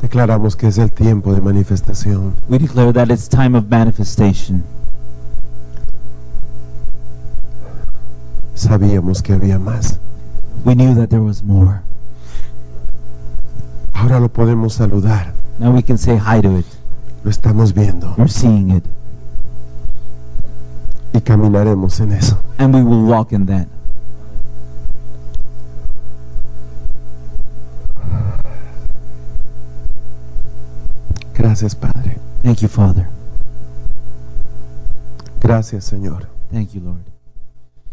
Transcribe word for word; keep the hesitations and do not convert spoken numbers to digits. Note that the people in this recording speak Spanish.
Declaramos que es el tiempo de manifestación. We declare that it's time of manifestation. Sabíamos que había más. We knew that there was more. Ahora lo podemos saludar. Now we can say hi to it. Lo estamos viendo We're seeing it. y caminaremos en eso. And we will walk in that. Gracias, Padre. Thank you, Father. Gracias, Señor. Thank you, Lord.